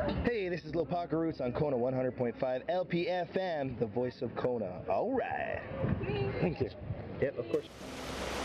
Hey, this is Lil Poker Roots on Kona 100.5 LPFM, the voice of Kona. All right. Thank you. Yep, of course.